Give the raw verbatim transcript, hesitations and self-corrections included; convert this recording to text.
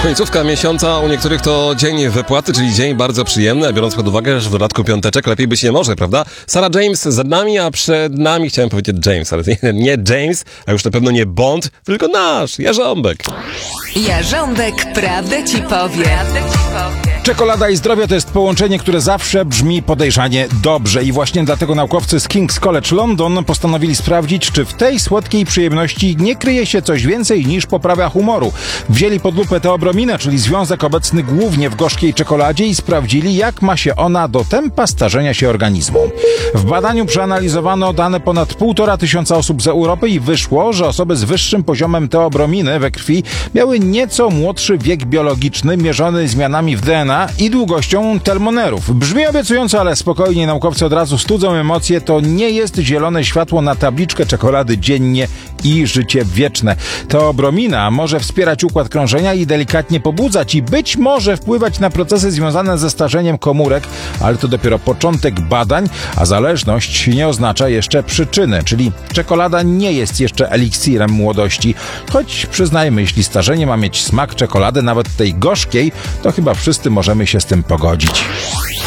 Końcówka miesiąca, u niektórych to dzień wypłaty, czyli dzień bardzo przyjemny, a biorąc pod uwagę, że w dodatku piąteczek lepiej być nie może, prawda? Sarah James za nami, a przed nami chciałem powiedzieć James, ale nie, nie James, a już na pewno nie Bond, tylko nasz, Jarząbek. Jarząbek prawdę ci powie. Czekolada i zdrowie to jest połączenie, które zawsze brzmi podejrzanie dobrze i właśnie dlatego naukowcy z King's College London postanowili sprawdzić, czy w tej słodkiej przyjemności nie kryje się coś więcej niż poprawia humoru. Wzięli pod lupę teobrominę, czyli związek obecny głównie w gorzkiej czekoladzie i sprawdzili, jak ma się ona do tempa starzenia się organizmu. W badaniu przeanalizowano dane ponad półtora tysiąca osób z Europy i wyszło, że osoby z wyższym poziomem teobrominy we krwi miały nieco młodszy wiek biologiczny mierzony zmianami w D N A i długością telmonerów. Brzmi obiecująco, ale spokojnie, naukowcy od razu studzą emocje. To nie jest zielone światło na tabliczkę czekolady dziennie i życie wieczne. Teobromina może wspierać układ krążenia i delikatnie pobudzać i być może wpływać na procesy związane ze starzeniem komórek, ale to dopiero początek badań, a zależność nie oznacza jeszcze przyczyny, czyli czekolada nie jest jeszcze eliksirem młodości. Choć przyznajmy, jeśli starzenie ma mieć smak czekolady, nawet tej gorzkiej, to chyba wszyscy możemy się z tym pogodzić.